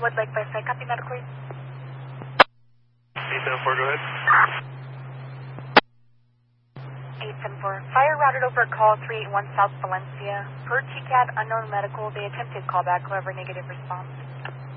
Wood Lake by site. Copy medical lead. 874, go ahead. 874. Fire routed over at call 381 South Valencia. Per TCAT, unknown medical. They attempted callback, however, negative response.